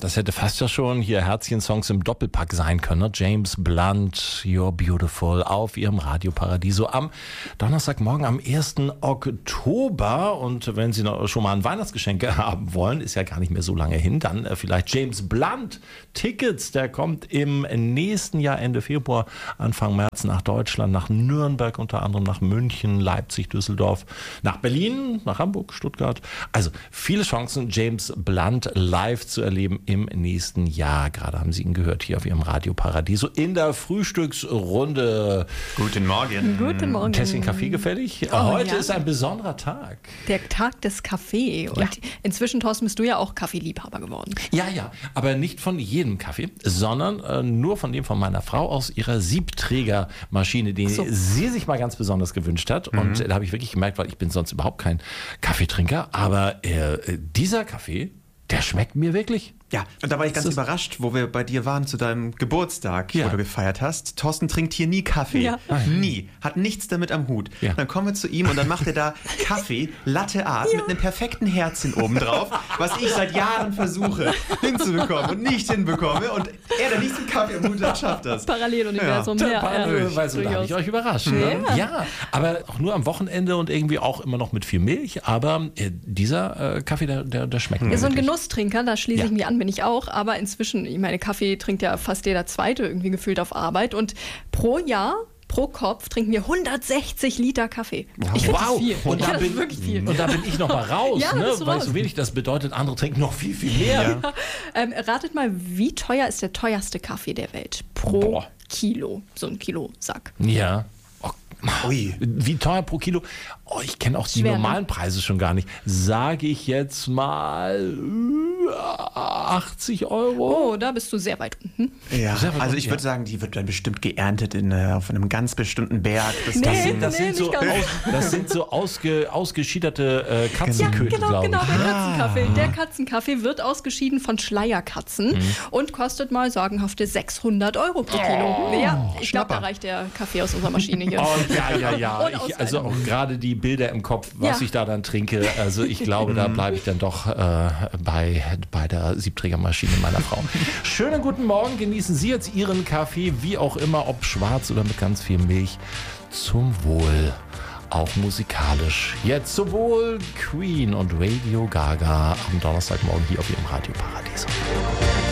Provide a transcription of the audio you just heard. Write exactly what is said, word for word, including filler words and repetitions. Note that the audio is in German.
das hätte fast ja schon hier Herzchen-Songs im Doppelpack sein können. Ne? James Blunt, You're Beautiful auf ihrem Radio Paradiso am Donnerstagmorgen am ersten Oktober. Und wenn Sie noch schon mal ein Weihnachtsgeschenk haben wollen, ist ja gar nicht mehr so lange hin, dann äh, vielleicht James Blunt Tickets. Der kommt im nächsten Jahr Ende Februar, Anfang März nach Deutschland, nach Nürnberg unter anderem, nach München, Leipzig, Düsseldorf, nach Berlin, nach Hamburg, Stuttgart. Also viele Chancen, James Blunt live zu erleben im nächsten Jahr. Gerade haben Sie ihn gehört hier auf Ihrem Radio Paradiso in der Frühstücksrunde. Guten Morgen. Guten Morgen. Ein Tässchen Kaffee gefällig? Oh, Heute ja. ist ein besonderer Tag. Der Tag des Kaffee. Und Ja. inzwischen, Thorsten, bist du ja auch Kaffeeliebhaber geworden. Ja, ja, aber nicht von jedem Kaffee, sondern äh, nur von dem von meiner Frau aus ihrer Siebträgermaschine, die So. sie sich mal ganz besonders gewünscht hat. Mhm. Und äh, da habe ich wirklich gemerkt, weil ich bin sonst überhaupt kein Kaffeetrinker, aber äh, dieser Kaffee, der schmeckt mir wirklich. Ja, und da war ich ganz Das ist- überrascht, wo wir bei dir waren zu deinem Geburtstag, Ja. wo du gefeiert hast. Thorsten trinkt hier nie Kaffee. Ja. Nie. Hat nichts damit am Hut. Ja. Dann kommen wir zu ihm und dann macht er da Kaffee, Latte Art, mit einem perfekten Herzchen obendrauf, was ich seit Jahren versuche hinzubekommen und nicht hinbekomme. Und er, der nichts mit Kaffee am Hut hat, schafft das. Paralleluniversum. Ja, Ja, ja, weil so darf durchaus. ich euch überraschen. Ne? Ja, aber auch nur am Wochenende und irgendwie auch immer noch mit viel Milch. Aber äh, dieser äh, Kaffee, der, der, der schmeckt mir Ja, so ein wirklich. Genusstrinker, da schließe Ja. ich mich an, bin ich auch. Aber inzwischen, ich meine, Kaffee trinkt ja fast jeder Zweite irgendwie gefühlt auf Arbeit. Und pro Jahr, pro Kopf trinken wir hundertsechzig Liter Kaffee. Ich finde das viel. Und ja, da, das bin, ist wirklich viel. und da bin ich noch mal raus, Ja, da ne? bist du weil raus. so wenig das bedeutet, andere trinken noch viel, viel mehr. Ähm, ratet mal, wie teuer ist der teuerste Kaffee der Welt? Pro Boah. Kilo. So ein Kilo Sack. Ja. Oh, Ui. wie teuer pro Kilo? Oh, ich kenne auch die Schwer, ne? normalen Preise schon gar nicht. Sage ich jetzt mal äh, achtzig Euro? Oh, da bist du sehr weit unten. Ja, Sehr also ich ja. würde sagen, die wird dann bestimmt geerntet in, äh, auf einem ganz bestimmten Berg. Das, Nee, das Das sind, sind, das nee, sind so, nicht ganz. aus, das sind so ausge, ausgeschiederte äh, Ja, Katzenköte, genau, glaube ich. genau, der Katzenkaffee. Der Katzenkaffee wird ausgeschieden von Schleierkatzen und kostet mal sagenhafte sechshundert Euro pro Kilo. Ja, ich glaube, da Schnapper. reicht der Kaffee aus unserer Maschine hier. Oh, ja, ja, ja. Und Ich, aus also einer. auch gerade die Bilder im Kopf, was Ja. ich da dann trinke. Also ich glaube, da bleibe ich dann doch äh, bei, bei der Siebträgermaschine meiner Frau. Schönen guten Morgen. Genießen Sie jetzt Ihren Kaffee, wie auch immer, ob schwarz oder mit ganz viel Milch. Zum Wohl. Auch musikalisch. Jetzt sowohl Queen und Radio Gaga am Donnerstagmorgen hier auf Ihrem Radio Paradiso.